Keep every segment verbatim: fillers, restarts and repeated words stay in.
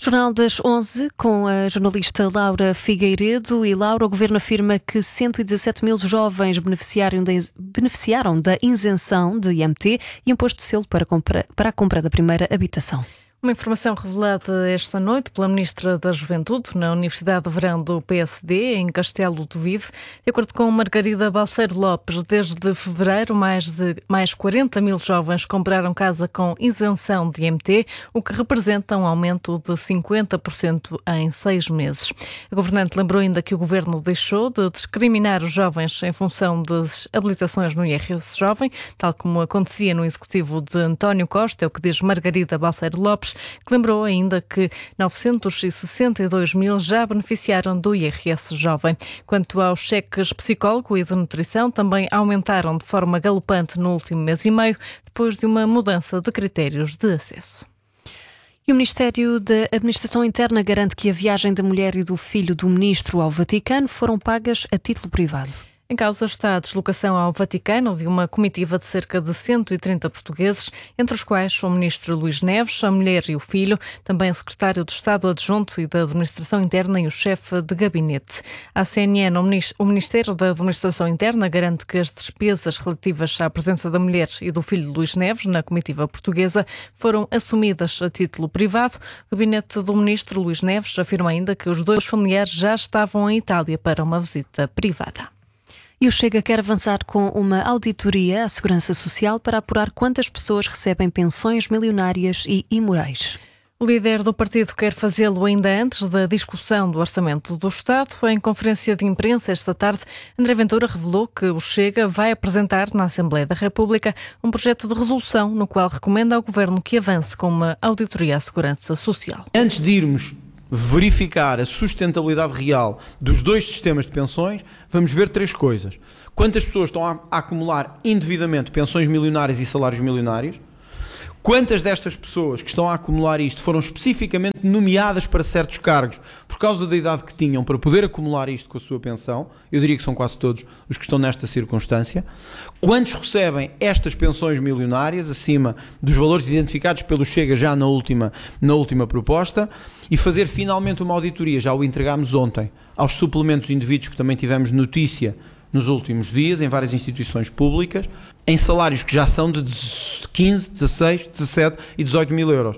Jornal das onze, com a jornalista Laura Figueiredo. E Laura, o Governo afirma que cento e dezassete mil jovens beneficiaram da, beneficiaram da isenção de I M T e imposto de selo para, compra, para a compra da primeira habitação. Uma informação revelada esta noite pela Ministra da Juventude na Universidade de Verão do P S D, em Castelo do Vide. De acordo com Margarida Balseiro Lopes, desde fevereiro, mais de mais quarenta mil jovens compraram casa com isenção de I M T, o que representa um aumento de cinquenta por cento em seis meses. A governante lembrou ainda que o Governo deixou de discriminar os jovens em função das habilitações no I R S Jovem, tal como acontecia no executivo de António Costa, é o que diz Margarida Balseiro Lopes, que lembrou ainda que novecentos e sessenta e dois mil já beneficiaram do I R S Jovem. Quanto aos cheques psicólogo e de nutrição, também aumentaram de forma galopante no último mês e meio, depois de uma mudança de critérios de acesso. E o Ministério da Administração Interna garante que a viagem da mulher e do filho do ministro ao Vaticano foram pagas a título privado. Em causa está a deslocação ao Vaticano de uma comitiva de cerca de cento e trinta portugueses, entre os quais o ministro Luís Neves, a mulher e o filho, também o secretário de Estado adjunto e da Administração Interna e o chefe de gabinete. À C N N, o Ministério da Administração Interna garante que as despesas relativas à presença da mulher e do filho de Luís Neves na comitiva portuguesa foram assumidas a título privado. O gabinete do ministro Luís Neves afirma ainda que os dois familiares já estavam em Itália para uma visita privada. E o Chega quer avançar com uma auditoria à Segurança Social para apurar quantas pessoas recebem pensões milionárias e imorais. O líder do partido quer fazê-lo ainda antes da discussão do Orçamento do Estado. Em conferência de imprensa esta tarde, André Ventura revelou que o Chega vai apresentar na Assembleia da República um projeto de resolução no qual recomenda ao Governo que avance com uma auditoria à Segurança Social. Antes de irmos verificar a sustentabilidade real dos dois sistemas de pensões, vamos ver três coisas. Quantas pessoas estão a acumular indevidamente pensões milionárias e salários milionários? Quantas destas pessoas que estão a acumular isto foram especificamente nomeadas para certos cargos por causa da idade que tinham para poder acumular isto com a sua pensão? Eu diria que são quase todos os que estão nesta circunstância. Quantos recebem estas pensões milionárias acima dos valores identificados pelo Chega já na última, na última proposta? E fazer finalmente uma auditoria, já o entregámos ontem, aos suplementos indevidos que também tivemos notícia nos últimos dias, em várias instituições públicas, em salários que já são de quinze, dezasseis, dezassete e dezoito mil euros.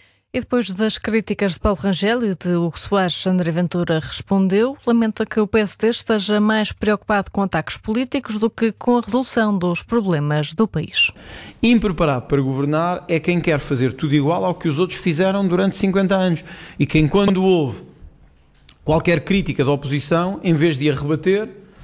E depois das críticas de Paulo Rangel e de Hugo Soares, André Ventura respondeu, lamenta que o P S D esteja mais preocupado com ataques políticos do que com a resolução dos problemas do país. Impreparado para governar é quem quer fazer tudo igual ao que os outros fizeram durante cinquenta anos e quem, quando houve qualquer crítica da oposição, em vez de a rebater,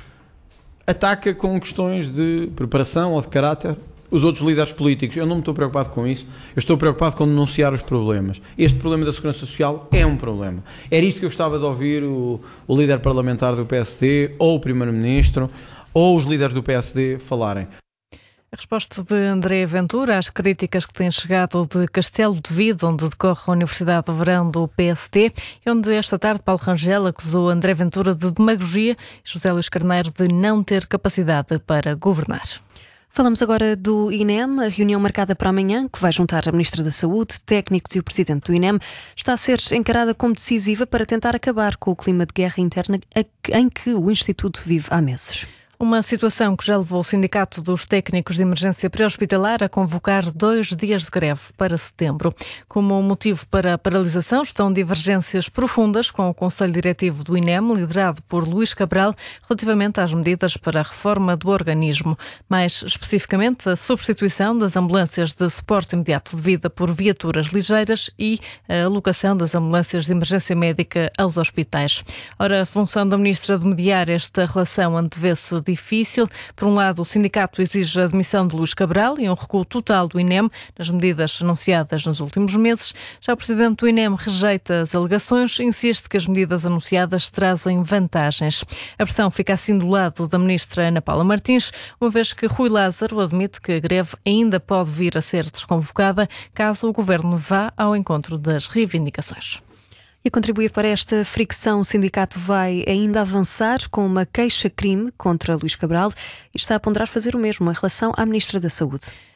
ataca com questões de preparação ou de caráter os outros líderes políticos. Eu não me estou preocupado com isso, eu estou preocupado com denunciar os problemas. Este problema da Segurança Social é um problema. Era isto que eu gostava de ouvir o, o líder parlamentar do P S D, ou o Primeiro-Ministro, ou os líderes do P S D falarem. A resposta de André Ventura às críticas que têm chegado de Castelo de Vide, onde decorre a Universidade de Verão do P S D, e onde esta tarde Paulo Rangel acusou André Ventura de demagogia e José Luís Carneiro de não ter capacidade para governar. Falamos agora do I N E M. A reunião marcada para amanhã, que vai juntar a Ministra da Saúde, técnicos e o Presidente do I N E M, está a ser encarada como decisiva para tentar acabar com o clima de guerra interna em que o Instituto vive há meses. Uma situação que já levou o Sindicato dos Técnicos de Emergência Pré-Hospitalar a convocar dois dias de greve para setembro. Como motivo para a paralisação estão divergências profundas com o Conselho Diretivo do I N E M, liderado por Luís Cabral, relativamente às medidas para a reforma do organismo. Mais especificamente, a substituição das ambulâncias de suporte imediato de vida por viaturas ligeiras e a alocação das ambulâncias de emergência médica aos hospitais. Ora, a função da Ministra de mediar esta relação antevê-se difícil. Por um lado, o sindicato exige a demissão de Luís Cabral e um recuo total do I N E M nas medidas anunciadas nos últimos meses. Já o presidente do I N E M rejeita as alegações e insiste que as medidas anunciadas trazem vantagens. A pressão fica assim do lado da ministra Ana Paula Martins, uma vez que Rui Lázaro admite que a greve ainda pode vir a ser desconvocada caso o governo vá ao encontro das reivindicações. E a contribuir para esta fricção, o sindicato vai ainda avançar com uma queixa-crime contra Luís Cabral e está a ponderar fazer o mesmo em relação à Ministra da Saúde.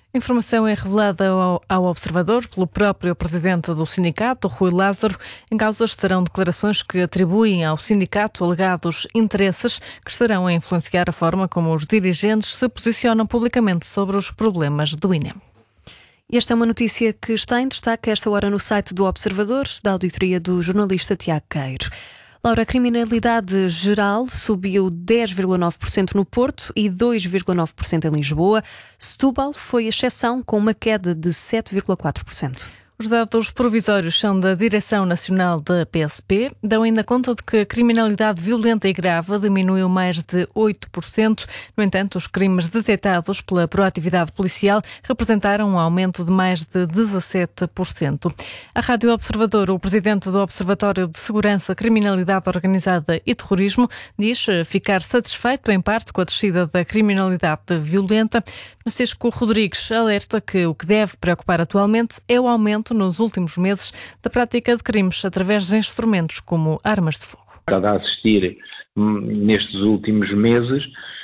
A informação é revelada ao, ao Observador pelo próprio presidente do sindicato, Rui Lázaro. Em causa estarão declarações que atribuem ao sindicato alegados interesses que estarão a influenciar a forma como os dirigentes se posicionam publicamente sobre os problemas do I N E M. Esta é uma notícia que está em destaque a esta hora no site do Observador, da auditoria do jornalista Tiago Queiro. Laura, a criminalidade geral subiu dez vírgula nove por cento no Porto e dois vírgula nove por cento em Lisboa. Setúbal foi a exceção, com uma queda de sete vírgula quatro por cento. Os dados provisórios são da Direção Nacional da P S P. Dão ainda conta de que a criminalidade violenta e grave diminuiu mais de oito por cento. No entanto, os crimes detectados pela proatividade policial representaram um aumento de mais de dezassete por cento. A Rádio Observador, o presidente do Observatório de Segurança, Criminalidade Organizada e Terrorismo, diz ficar satisfeito em parte com a descida da criminalidade violenta. Francisco Rodrigues alerta que o que deve preocupar atualmente é o aumento nos últimos meses da prática de crimes através de instrumentos como armas de fogo. Para assistir nestes últimos meses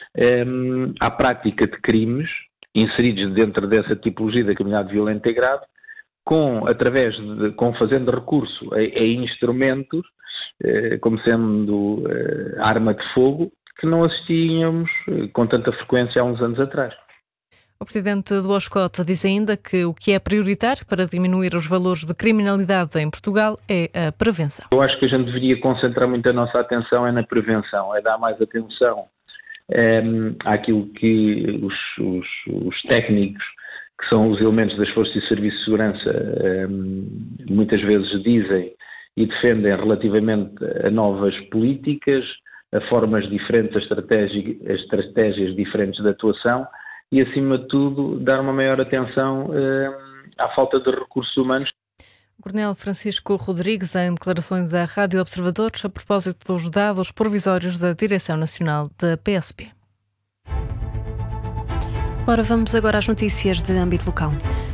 um, à prática de crimes inseridos dentro dessa tipologia da criminalidade violenta e grave, com, através de, com fazendo recurso a, a instrumentos, uh, como sendo uh, arma de fogo, que não assistíamos uh, com tanta frequência há uns anos atrás. O presidente do OSCOT diz ainda que o que é prioritário para diminuir os valores de criminalidade em Portugal é a prevenção. Eu acho que a gente deveria concentrar muito a nossa atenção é na prevenção, é dar mais atenção é, àquilo que os, os, os técnicos, que são os elementos das forças e serviços de segurança, é, muitas vezes dizem e defendem relativamente a novas políticas, a formas diferentes, a estratégias, as estratégias diferentes de atuação, e, acima de tudo, dar uma maior atenção eh, à falta de recursos humanos. O coronel Francisco Rodrigues, em declarações à Rádio Observador, a propósito dos dados provisórios da Direção Nacional da P S P. Ora, vamos agora às notícias de âmbito local.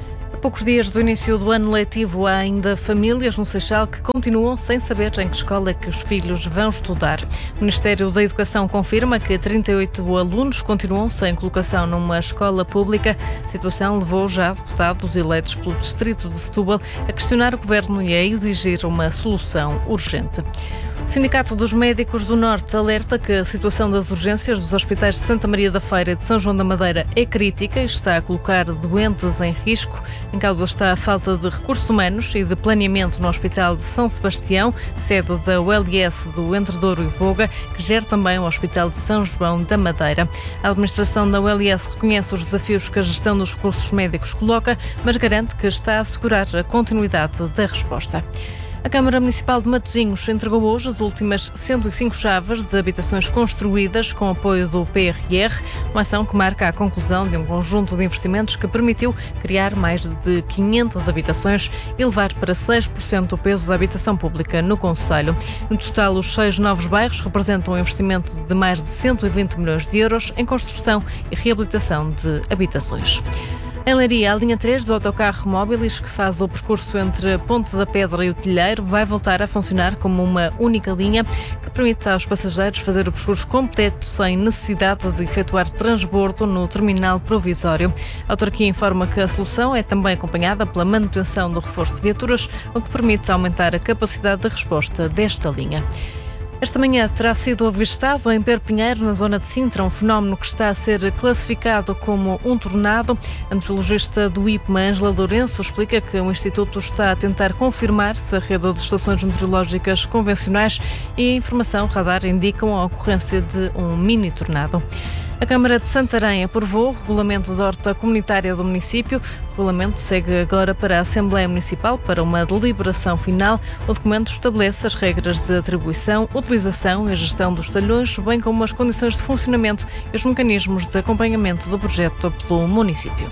A poucos dias do início do ano letivo, há ainda famílias no Seixal que continuam sem saber em que escola é que os filhos vão estudar. O Ministério da Educação confirma que trinta e oito alunos continuam sem colocação numa escola pública. A situação levou já deputados eleitos pelo distrito de Setúbal a questionar o governo e a exigir uma solução urgente. O Sindicato dos Médicos do Norte alerta que a situação das urgências dos hospitais de Santa Maria da Feira e de São João da Madeira é crítica e está a colocar doentes em risco. Em causa está a falta de recursos humanos e de planeamento no Hospital de São Sebastião, sede da U L S do Entre Douro e Voga, que gera também o Hospital de São João da Madeira. A administração da U L S reconhece os desafios que a gestão dos recursos médicos coloca, mas garante que está a assegurar a continuidade da resposta. A Câmara Municipal de Matosinhos entregou hoje as últimas cento e cinco chaves de habitações construídas com apoio do P R R, uma ação que marca a conclusão de um conjunto de investimentos que permitiu criar mais de quinhentas habitações e levar para seis por cento o peso da habitação pública no concelho. No total, os seis novos bairros representam um investimento de mais de cento e vinte milhões de euros em construção e reabilitação de habitações. Em Leiria, a linha três do autocarro Móbilis, que faz o percurso entre Ponte da Pedra e o Tilheiro, vai voltar a funcionar como uma única linha que permite aos passageiros fazer o percurso completo sem necessidade de efetuar transbordo no terminal provisório. A autarquia informa que a solução é também acompanhada pela manutenção do reforço de viaturas, o que permite aumentar a capacidade de resposta desta linha. Esta manhã terá sido avistado em Perpinheiro, na zona de Sintra, um fenómeno que está a ser classificado como um tornado. A meteorologista do I P M A, Ângela Lourenço, explica que o Instituto está a tentar confirmar se a rede de estações meteorológicas convencionais e a informação radar indicam a ocorrência de um mini tornado. A Câmara de Santarém aprovou o regulamento da horta comunitária do município. O regulamento segue agora para a Assembleia Municipal para uma deliberação final. O documento estabelece as regras de atribuição, utilização e gestão dos talhões, bem como as condições de funcionamento e os mecanismos de acompanhamento do projeto pelo município.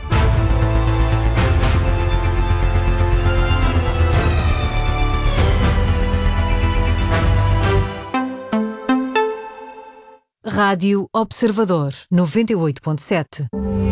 Rádio Observador, noventa e oito ponto sete.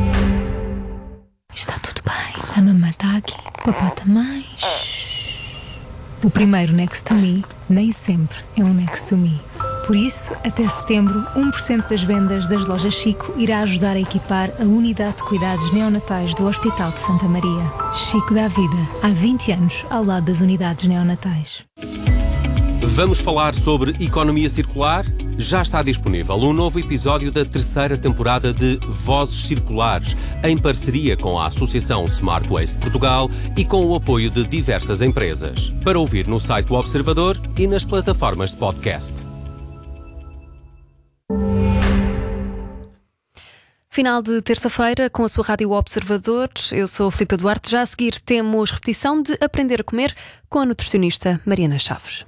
Está tudo bem. A mamãe está aqui. Papá também. Shhh. O primeiro next to me nem sempre é um next to me. Por isso, até setembro, um por cento das vendas das lojas Chico irá ajudar a equipar a unidade de cuidados neonatais do Hospital de Santa Maria. Chico dá vida. Há vinte anos, ao lado das unidades neonatais. Vamos falar sobre economia circular? Já está disponível um novo episódio da terceira temporada de Vozes Circulares, em parceria com a Associação Smart Waste Portugal e com o apoio de diversas empresas. Para ouvir no site do Observador e nas plataformas de podcast. Final de terça-feira com a sua Rádio Observador. Eu sou a Filipe Duarte. Já a seguir temos repetição de Aprender a Comer com a nutricionista Mariana Chaves.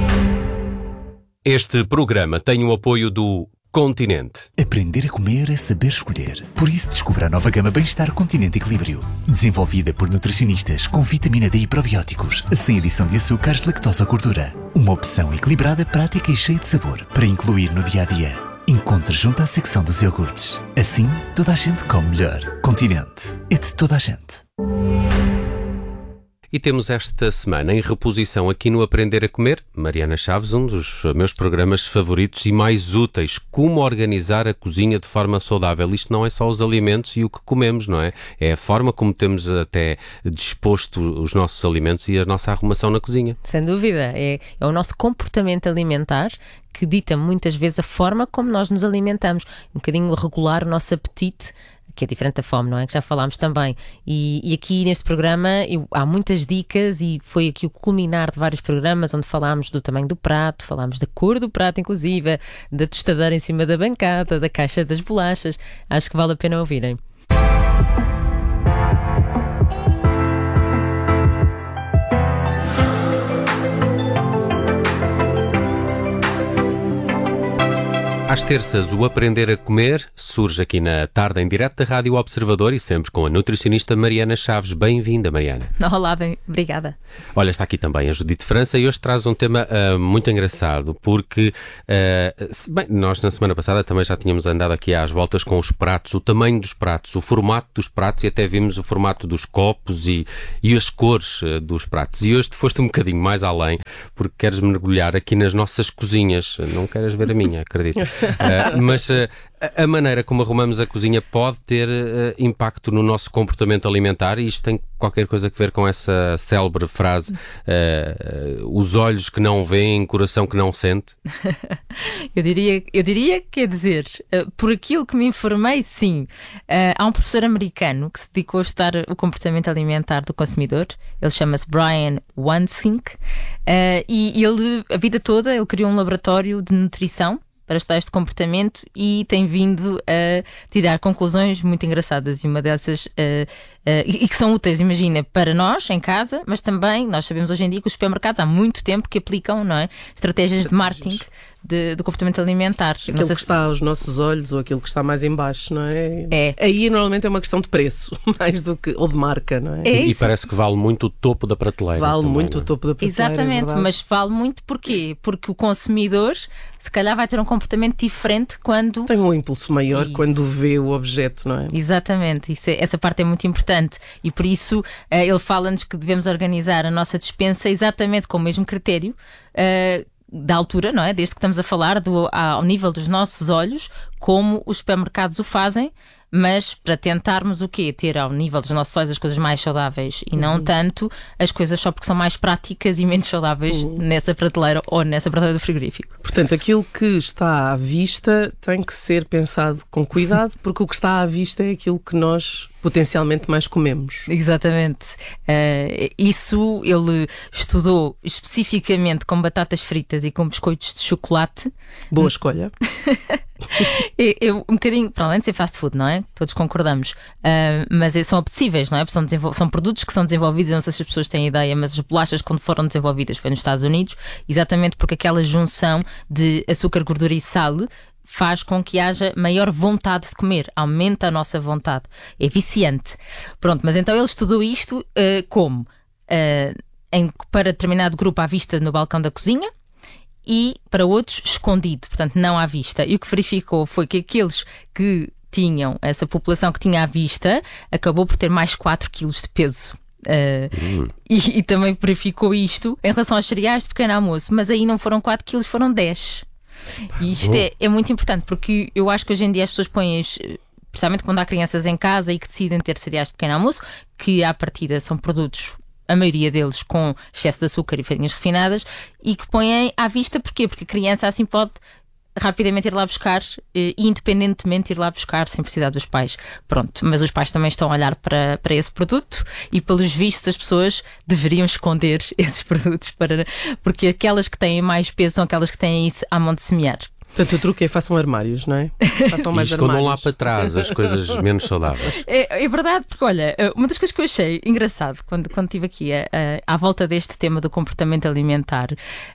Este programa tem o apoio do Continente. Aprender a comer é saber escolher. Por isso descubra a nova gama Bem-Estar Continente Equilíbrio. Desenvolvida por nutricionistas com vitamina D e probióticos, sem adição de açúcares, lactose ou gordura. Uma opção equilibrada, prática e cheia de sabor para incluir no dia-a-dia. Encontre junto à secção dos iogurtes. Assim, toda a gente come melhor. Continente. É de toda a gente. E temos esta semana em reposição aqui no Aprender a Comer, Mariana Chaves, um dos meus programas favoritos e mais úteis. Como organizar a cozinha de forma saudável. Isto não é só os alimentos e o que comemos, não é? É a forma como temos até disposto os nossos alimentos e a nossa arrumação na cozinha. Sem dúvida. É, é o nosso comportamento alimentar que dita muitas vezes a forma como nós nos alimentamos. Um bocadinho regular o nosso apetite, que é diferente da fome, não é? Que já falámos também. E, e aqui neste programa eu, há muitas dicas e foi aqui o culminar de vários programas onde falámos do tamanho do prato, falámos da cor do prato inclusive, da tostadeira em cima da bancada, da caixa das bolachas. Acho que vale a pena ouvirem. Às terças, o Aprender a Comer surge aqui na tarde em direto da Rádio Observador e sempre com a nutricionista Mariana Chaves. Bem-vinda, Mariana. Olá, bem, obrigada. Olha, está aqui também a Judite França e hoje traz um tema uh, muito engraçado porque, uh, bem, nós na semana passada também já tínhamos andado aqui às voltas com os pratos, o tamanho dos pratos, o formato dos pratos e até vimos o formato dos copos e, e as cores uh, dos pratos. E hoje tu foste um bocadinho mais além porque queres mergulhar aqui nas nossas cozinhas. Não queres ver a minha, acredito. Uh, mas uh, a maneira como arrumamos a cozinha pode ter uh, impacto no nosso comportamento alimentar e isto tem qualquer coisa a ver com essa célebre frase uh, uh, os olhos que não veem, coração que não sente. eu diria, eu diria quer dizer, uh, por aquilo que me informei, sim. Uh, há um professor americano que se dedicou a estudar o comportamento alimentar do consumidor. Ele chama-se Brian Wansink uh, e ele, a vida toda, ele criou um laboratório de nutrição para estudar este comportamento e tem vindo a tirar conclusões muito engraçadas e uma dessas uh, uh, e, e que são úteis, imagina, para nós em casa, mas também nós sabemos hoje em dia que os supermercados há muito tempo que aplicam, não é, estratégias de marketing de, de comportamento alimentar. Aquilo não sei que se... está aos nossos olhos ou aquilo que está mais em baixo, não é? É. Aí normalmente é uma questão de preço, mais do que, ou de marca, não é? É e, e parece que vale muito o topo da prateleira. Vale também, muito não é? o topo da prateleira. Exatamente, é mas vale muito porquê? Porque o consumidor se calhar vai ter um comportamento diferente quando... Tem um impulso maior Isso. quando vê o objeto, não é? Exatamente, isso é, essa parte é muito importante e por isso uh, ele fala-nos que devemos organizar a nossa despensa exatamente com o mesmo critério uh, da altura, não é? Desde que estamos a falar do, ao nível dos nossos olhos, como os supermercados o fazem, mas para tentarmos o quê? Ter ao nível dos nossos olhos as coisas mais saudáveis e não tanto as coisas só porque são mais práticas e menos saudáveis uhum. nessa prateleira ou nessa prateleira do frigorífico. Portanto, aquilo que está à vista tem que ser pensado com cuidado, porque o que está à vista é aquilo que nós potencialmente mais comemos. Exatamente. Uh, isso ele estudou especificamente com batatas fritas e com biscoitos de chocolate. Boa escolha. eu, eu, um bocadinho, para além de ser fast food, não é? Todos concordamos. Uh, mas são apetecíveis, não é? São, são produtos que são desenvolvidos, eu não sei se as pessoas têm ideia, mas as bolachas quando foram desenvolvidas foi nos Estados Unidos, exatamente porque aquela junção de açúcar, gordura e sal faz com que haja maior vontade de comer, aumenta a nossa vontade, é viciante. Pronto, mas então ele estudou isto uh, como? Uh, em, para determinado grupo à vista no balcão da cozinha e para outros escondido, portanto não à vista. E o que verificou foi que aqueles que tinham, essa população que tinha à vista, acabou por ter mais quatro quilos de peso. Uh, uhum. e, e também verificou isto em relação aos cereais de pequeno almoço, mas aí não foram quatro quilos, foram dez. E isto é, é muito importante, porque eu acho que hoje em dia as pessoas põem, especialmente quando há crianças em casa e que decidem ter cereais de pequeno almoço, que à partida são produtos, a maioria deles com excesso de açúcar e farinhas refinadas, e que põem à vista, porquê? Porque a criança assim pode rapidamente ir lá buscar e independentemente ir lá buscar sem precisar dos pais. Pronto, mas os pais também estão a olhar para, para esse produto e pelos vistos as pessoas deveriam esconder esses produtos para, porque aquelas que têm mais peso são aquelas que têm isso à mão de semear. Portanto, o truque é façam armários, não é? Façam mais e escondam armários. lá para trás as coisas menos saudáveis. É, é verdade, porque olha, uma das coisas que eu achei engraçado quando, quando estive aqui a, a, à volta deste tema do comportamento alimentar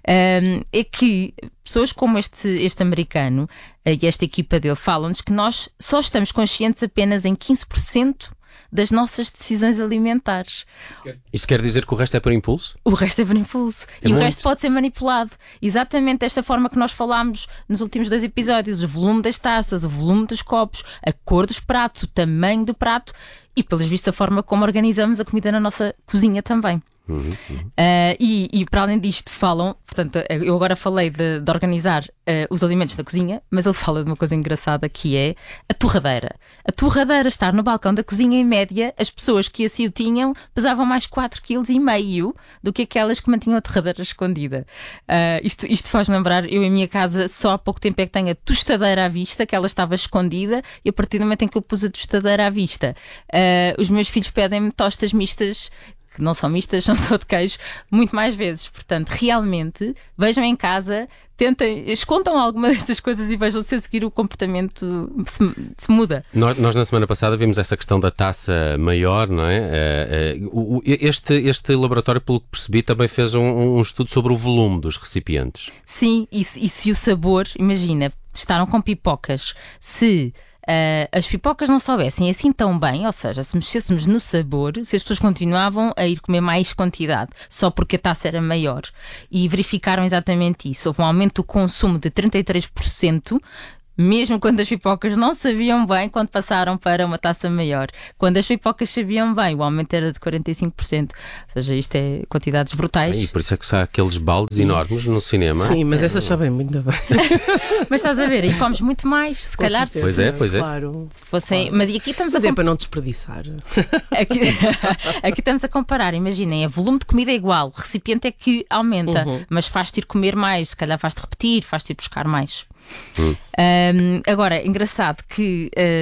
um, é que pessoas como este, este americano e esta equipa dele falam-nos que nós só estamos conscientes apenas em quinze por cento das nossas decisões alimentares. Isso quer dizer que o resto é por impulso? O resto é por impulso. É e muito. O resto pode ser manipulado. Exatamente desta forma que nós falámos nos últimos dois episódios. O volume das taças, o volume dos copos, a cor dos pratos, o tamanho do prato e, pelos vistos, a forma como organizamos a comida na nossa cozinha também. Uhum, uhum. Uh, e, e para além disto falam, portanto, eu agora falei de, de organizar uh, os alimentos na cozinha, mas ele fala de uma coisa engraçada que é a torradeira. A torradeira estar no balcão da cozinha, em média, as pessoas que assim o tinham pesavam mais quatro vírgula cinco quilos do que aquelas que mantinham a torradeira escondida. Uh, isto, isto faz-me lembrar, eu em minha casa só há pouco tempo é que tenho a tostadeira à vista, que ela estava escondida, e a partir do momento em que eu pus a tostadeira à vista, uh, os meus filhos pedem-me tostas mistas, que não são mistas, são só de queijo, muito mais vezes. Portanto, realmente, vejam em casa, tentem, escondam alguma destas coisas e vejam se a seguir o comportamento se, se muda. Nós, nós, na semana passada, vimos essa questão da taça maior, não é? Uh, uh, este, este laboratório, pelo que percebi, também fez um, um estudo sobre o volume dos recipientes. Sim, e, e se o sabor, imagina, testaram com pipocas, se Uh, as pipocas não soubessem assim tão bem, ou seja, se mexêssemos no sabor, se as pessoas continuavam a ir comer mais quantidade, só porque a taça era maior. E verificaram exatamente isso. Houve um aumento do consumo de trinta e três por cento, mesmo quando as pipocas não sabiam bem, quando passaram para uma taça maior. Quando as pipocas sabiam bem, o aumento era de quarenta e cinco por cento. Ou seja, isto é quantidades brutais. E por isso é que há aqueles baldes enormes no cinema. Sim, mas essas sabem muito bem. Mas estás a ver, aí comes muito mais, se Com calhar. certeza, pois é, pois é. Claro. Se fossem, claro. Mas e aqui estamos mas a é comp... para não desperdiçar. Aqui, aqui estamos a comparar, imaginem, o volume de comida é igual, o recipiente é que aumenta, Uhum. mas faz-te ir comer mais, se calhar faz-te repetir, faz-te ir buscar mais. Hum. Um, agora, engraçado que uh,